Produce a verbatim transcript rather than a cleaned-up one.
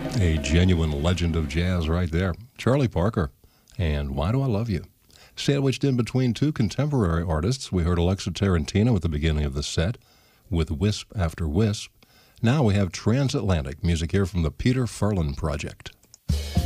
A genuine legend of jazz right there. Charlie Parker. And Why Do I Love You? Sandwiched in between two contemporary artists, we heard Alexa Tarantino at the beginning of the set with Wisp After Wisp. Now we have Transatlantic music here from the Peter Farland Project.